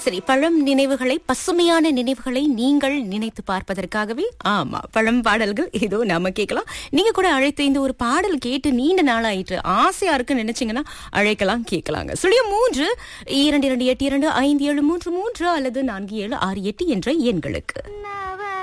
சரி, பழம் நினைவுகளை, பசுமையான நினைவுகளை நீங்கள் நினைத்து பார்ப்பதற்காகவே ஆமா பழம் பாடல்கள் ஏதோ நாம கேட்கலாம். நீங்க கூட அழைத்து இந்த ஒரு பாடல் கேட்டு நீண்ட நாள் ஆயிட்டு ஆசையா இருக்குன்னு நினைச்சீங்கன்னா அழைக்கலாம், கேட்கலாங்க. 03 2282 5733 அல்லது 4768 என்ற எண்களுக்கு.